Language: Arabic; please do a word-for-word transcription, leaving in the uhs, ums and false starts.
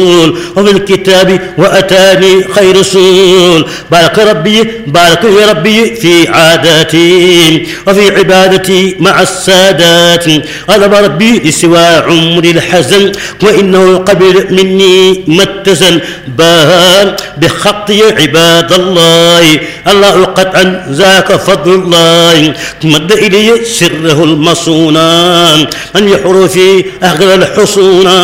وفي الكتاب وأتاني خير رسول. بارك ربي بارك يا ربي في عاداتي وفي عبادتي مع السادات. غلب ربي لسوى عمري الحزن وإنه قبل مني ما اتزن. بان بخطي عباد الله الله قطعا ذاك فضل الله. مد إلي سره المصونا من يحر في أغلى الحصونا.